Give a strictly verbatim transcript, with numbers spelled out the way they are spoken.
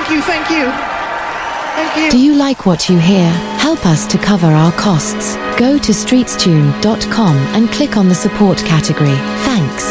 you, thank you. Thank you. Do you like what you hear? Help us to cover our costs. Go to streetstune dot com and click on the support category. Thanks.